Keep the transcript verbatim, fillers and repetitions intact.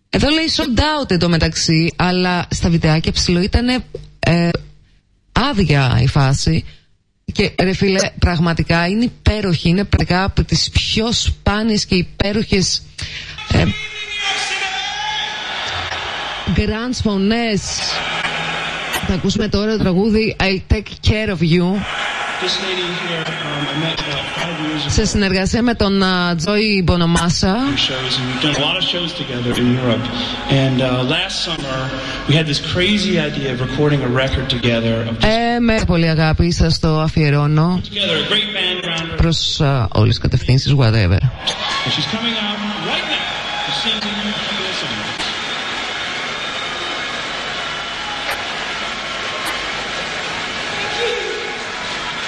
Εδώ λέει sold out εντωμεταξύ, αλλά στα βιντεάκια ψηλό ήταν ε, άδεια η φάση. Και ρε φίλε, πραγματικά είναι υπέροχη. Είναι πραγματικά από τις πιο σπάνιες και υπέροχες ε, γκραντς φωνές. Θα ακούσουμε τώρα το τραγούδι I'll Take Care of You, σε συνεργασία με τον Τζόι Μπονομάσα. Ε, με πολύ αγάπη σας το αφιερώνω προς uh, όλες τις κατευθύνσεις, whatever.